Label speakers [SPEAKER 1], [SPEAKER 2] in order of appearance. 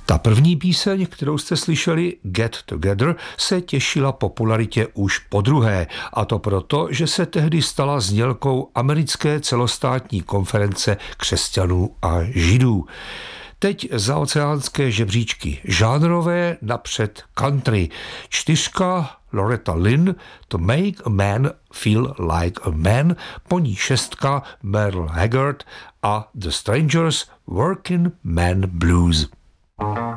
[SPEAKER 1] Ta první píseň, kterou jste slyšeli, Get Together, se těšila popularitě už podruhé, a to proto, že se tehdy stala znělkou americké celostátní konference křesťanů a židů. Teď zaoceánské žebříčky žánrové, napřed country. 4 Loretta Lynn, To Make a Man Feel Like a Man, po ní 6 Merle Haggard a The Strangers, Working Man Blues.